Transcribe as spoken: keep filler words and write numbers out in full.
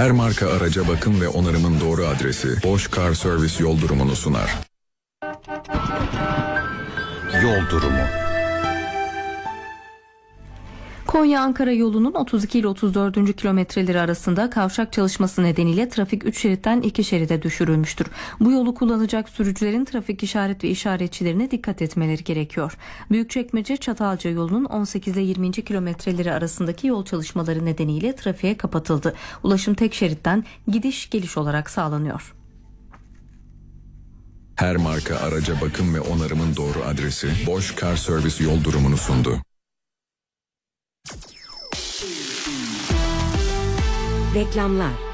Her marka araca bakım ve onarımın doğru adresi Bosch Car Service yol durumunu sunar. Yol durumu. Konya-Ankara yolunun otuz iki ile otuz dördüncü kilometreleri arasında kavşak çalışması nedeniyle trafik üç şeritten iki şeride düşürülmüştür. Bu yolu kullanacak sürücülerin trafik işaret ve işaretçilerine dikkat etmeleri gerekiyor. Büyükçekmece-Çatalca yolunun on sekiz ile yirminci kilometreleri arasındaki yol çalışmaları nedeniyle trafiğe kapatıldı. Ulaşım tek şeritten gidiş geliş olarak sağlanıyor. Her marka araca bakım ve onarımın doğru adresi Bosch Car Service yol durumunu sundu. Reklamlar.